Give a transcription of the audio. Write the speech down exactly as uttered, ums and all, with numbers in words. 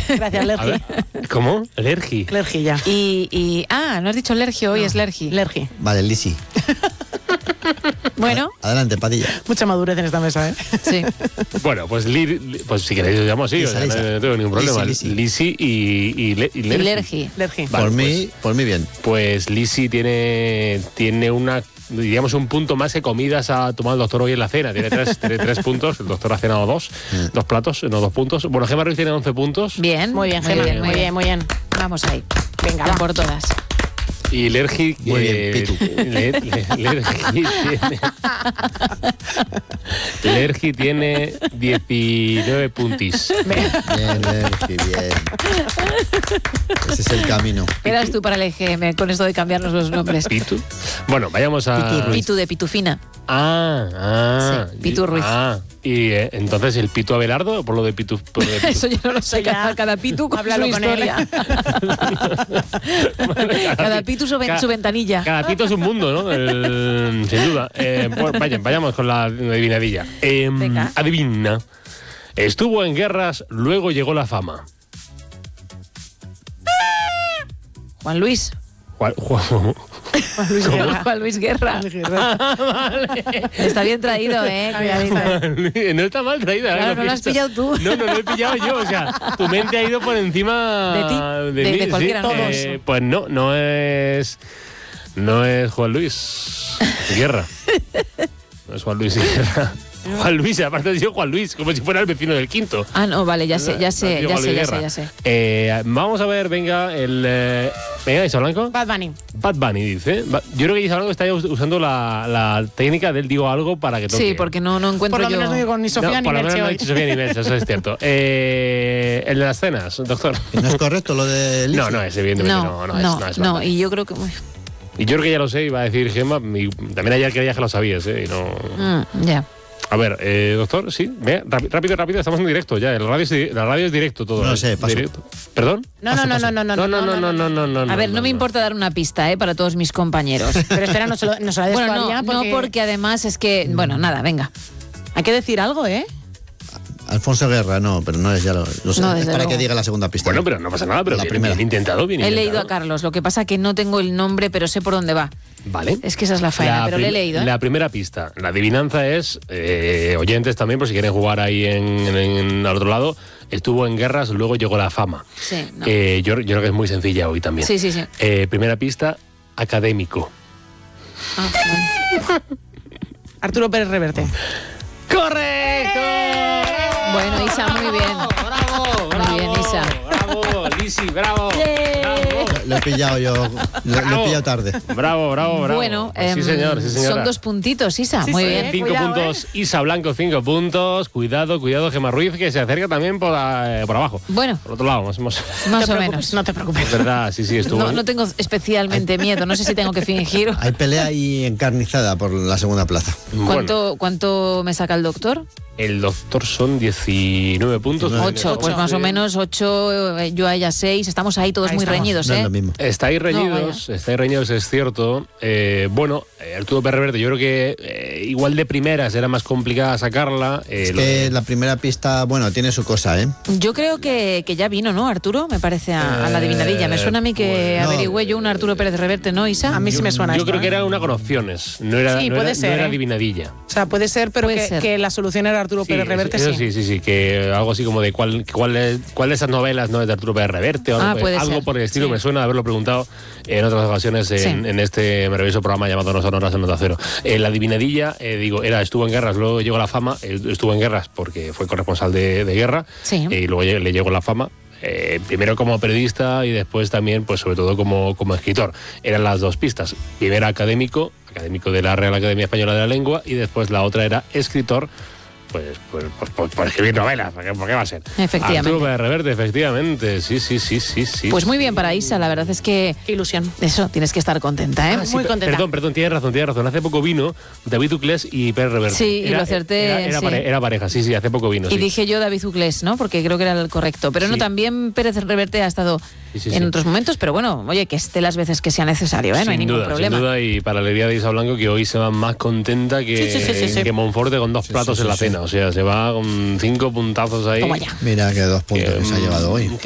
Gracias, Lergi. ¿Cómo? Lergi. Lergi, ya. Y, y... Ah, no has dicho Lergio, hoy No. es Lergi. Lergi. Vale, Lisi. Bueno, Adelante, Padilla. Mucha madurez en esta mesa, ¿eh? sí. Bueno, pues, li, li- pues si queréis, lo llamo así. Lisa, o sea, Lisa. no, no tengo ningún problema. Lisi, Lisi y, y, le- y Y Lergi. Lergi. Lergi. Vale, por, pues- mí, por mí bien. Pues Lisi tiene, tiene una, diríamos, un punto más que comidas ha tomado el doctor hoy en la cena. Tiene tres, tiene tres puntos, el doctor ha cenado dos, Mm. dos platos, no dos puntos. Bueno, Gemma Ruiz tiene once puntos. Bien. Muy bien, Gemma. Muy bien, muy bien. Vamos ahí. Venga, Ya va. por todas. Y Lergi... Muy bien, eh, Pitu. Le- le- Lergi tiene... Lergi tiene diecinueve puntis. Bien, Lergi, bien. Ese es el camino. Eras tú para el E G M con esto de cambiarnos los nombres. ¿Pitu? Bueno, vayamos a... Pitu Ruiz. Pitu de Pitufina. Ah, ah. Sí, Pitu Ruiz. Ah, y eh, entonces el Pitu Abelardo, por lo de Pitu... por lo de Pitu- Eso yo no lo sé. Ya. Cada, cada Pitu con Háblalo su con él. historia. Cada Pitu su, ven- Cada- su ventanilla. Cada pito es un mundo, ¿no? El- sin duda. Eh, pues vayan, vayamos con la adivinadilla. Eh, Venga. Adivina. Estuvo en guerras, luego llegó la fama. Juan Luis. Juan- Juan- Juan Luis Guerra. Juan Luis Guerra. Está bien traído, ¿eh? Cuidadito. No está mal traída. Claro, ¿eh? no lo has pista. pillado tú. No, no lo he pillado yo. O sea, tu mente ha ido por encima ¿De ti? de, De- mí, de cualquiera, sí. ¿no? Eh, pues no, no es. No es Juan Luis Guerra. No es Juan Luis Guerra. Juan Luis, aparte de yo, Juan Luis, como si fuera el vecino del quinto. Ah, no, vale, ya sé, ya No, sé, tío, ya Juan sé, Luis ya sé, Guerra. ya sé. Eh, vamos a ver, venga, el. Eh, venga, Isa Blanco. Bad Bunny. Bad Bunny dice. Va- Yo creo que Isa Blanco está ya us- usando la, la técnica del digo algo para que toque. Sí, porque no, no encuentro Por lo yo... menos no digo ni Sofía No, ni por lo menos Merche no ha hoy. dicho Sofía ni Merche, eso es cierto. Eh, el de las cenas, doctor. ¿No es correcto lo de Lisi? No, no es, evidentemente No, no, no, no, es, no, no es Bad Bunny. y yo creo que... uy, Y yo creo que ya lo sé, iba a decir Gemma, y también ayer creía que lo sabías, ¿eh? Y no... mm, ya. A ver, eh, doctor, sí, venga, rápido, rápido, rápido, estamos en directo ya, el radio es, la radio es directo todo. No ¿eh? sé, paso. Directo. ¿Perdón? No, no, no, no, no, no, No, no, no, no, no, no, no. A ver, no me importa dar una pista, ¿eh? Para todos mis compañeros. Pero espera, no se lo, no se lo des Bueno, no, todavía porque... no porque además es que... Bueno, nada, venga. Hay que decir algo, ¿eh? Alfonso Guerra, no, pero no es ya lo, lo sé. No, es desde para luego. que diga la segunda pista. Bueno, pero no pasa nada, pero La bien, primera. bien intentado, bien He intentado. leído a Carlos, lo que pasa que no tengo el nombre, pero sé por dónde va. Vale. Es que esa es la faena, La pero le he prim- leído, ¿eh? La primera pista, la adivinanza es, eh, oyentes también, por si quieren jugar ahí en, en- al otro lado, estuvo en guerras, luego llegó la fama. Sí, no. Eh, yo, yo creo que es muy sencilla hoy también. Sí, sí, sí. Eh, primera pista, académico. Ah, bueno. Arturo Pérez Reverte. ¡Correcto! Bueno, Isa, muy bien. ¡Bravo! Muy bien, Isa. ¡Bravo! Lisi, bravo! Lo he pillado yo, lo, lo he pillado tarde. Bravo, bravo, bravo. Bueno, Pues sí, em, señor, sí, señora. son dos puntitos, Isa. Sí, muy sí, bien. eh. Cinco Cuidado, puntos, Isa Blanco, cinco puntos. Cuidado, cuidado, Gemma Ruiz, que se acerca también por, eh, por abajo. Bueno, Por otro lado, más, más. más No te o preocupes, menos. No te preocupes. Es verdad, sí, sí, estuvo. No, no tengo especialmente miedo, no sé si tengo que fingir. Hay pelea ahí encarnizada por la segunda plaza. Bueno, ¿Cuánto, ¿Cuánto me saca el doctor? el doctor son diecinueve puntos. Nueve. Ocho, pues más o menos ocho, eh, yo a ella seis. Estamos ahí todos Ahí muy estamos. reñidos, No es ¿eh? lo mismo. Estáis reñidos, No, estáis reñidos, es cierto. Eh, bueno, eh, Arturo Pérez Reverte, yo creo que eh, igual de primeras era más complicada sacarla. eh, Es lo que de- la primera pista, bueno, tiene su cosa, ¿eh? Yo creo que, que ya vino, ¿no, Arturo? Me parece a, a la adivinadilla. Me suena a mí que pues, no. averigüé yo un Arturo Pérez Reverte, ¿no, Isa? A mí sí me suena Yo esto, creo ¿eh? que era una con opciones, no era, Sí, no puede era, ser, no era ¿eh? adivinadilla. O sea, puede ser, pero Puede que, ser. que la solución era Arturo Sí, Pérez Reverte, eso sí. sí, sí, sí, que algo así como de cuál, cuál, es, cuál de esas novelas no es de Arturo Pérez Reverte o Ah, algo, puede algo ser. por el estilo, Sí. me suena de haberlo preguntado en otras ocasiones en, Sí. en este maravilloso programa llamado No Sonoras en Nota Cero. Eh, la adivinadilla, eh, digo, era estuvo en guerras, luego llegó la fama, eh, estuvo en guerras porque fue corresponsal de, de guerra Sí. eh, y luego lle- le llegó la fama. Eh, primero como periodista y después también, pues sobre todo como, como escritor. Eran las dos pistas. Primero académico, académico de la Real Academia Española de la Lengua, y después la otra era escritor, pues, pues, pues, pues por escribir novelas. ¿Por qué, por qué va a ser? Efectivamente. Arturo Pérez Reverte, efectivamente. Sí, sí, sí, sí, sí. Pues muy bien para Isa, la verdad es que Qué ilusión. eso, tienes que estar contenta, ¿eh? Ah, sí, muy per- contenta. Perdón, perdón, tienes razón, tienes razón. Hace poco vino David Uclés y Pérez Reverte. Sí, y Era- lo acerté, Era, era sí. pare- era pareja, sí, sí, hace poco vino. Y sí. dije yo David Uclés, ¿no? Porque creo que era el correcto. Pero no, Sí. también Pérez Reverte ha estado Sí, sí, en sí. otros momentos, pero bueno, oye, que esté las veces que sea necesario, ¿eh? No hay Sin ningún duda, problema. Sin duda, y para la alegría de Isa Blanco, que hoy se va más contenta que, Sí, sí, sí, sí, sí. que Monforte con dos Sí, platos sí, en la sí, sí. cena. O sea, se va con cinco puntazos ahí. Toma ya. Mira que dos puntos Que, que se ha mm, llevado hoy.